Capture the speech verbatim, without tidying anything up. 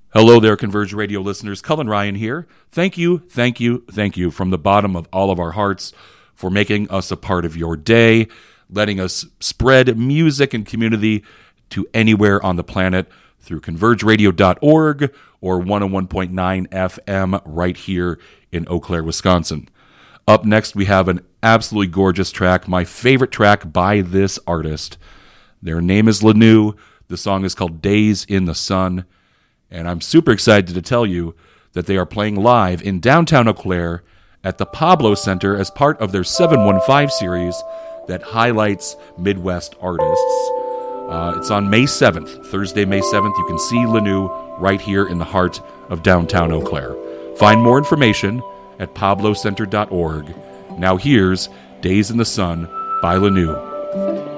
Hello there, Converge Radio listeners. Cullen Ryan here. Thank you, thank you, thank you from the bottom of all of our hearts for making us a part of your day, letting us spread music and community to anywhere on the planet through converge radio dot org or one oh one point nine F M right here in Eau Claire, Wisconsin. Up next, we have an absolutely gorgeous track, my favorite track by this artist. Their name is Lanou. The song is called Days in the Sun. And I'm super excited to tell you that they are playing live in downtown Eau Claire at the Pablo Center as part of their seven one five series that highlights Midwest artists. Uh, it's on May seventh, Thursday, May seventh. You can see Lanou right here in the heart of downtown Eau Claire. Find more information at pablo center dot org. Now here's Days in the Sun by Lanou.